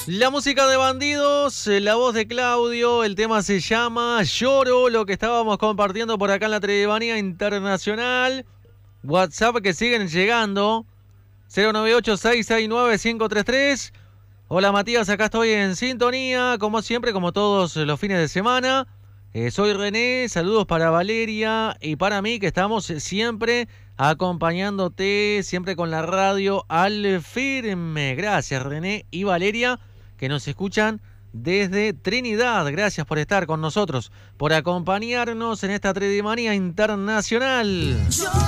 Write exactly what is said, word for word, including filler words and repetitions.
La música de Bandidos, la voz de Claudio, el tema se llama Lloro, lo que estábamos compartiendo por acá en la Tridivanía Internacional. WhatsApp que siguen llegando, cero nueve ocho, seis seis nueve, cinco tres tres. Hola Matías, acá estoy en sintonía, como siempre, como todos los fines de semana. Eh, soy René, saludos para Valeria y para mí, que estamos siempre acompañándote, siempre con la radio al firme. Gracias René y Valeria, que nos escuchan desde Trinidad. Gracias por estar con nosotros, por acompañarnos en esta Tridimanía Internacional.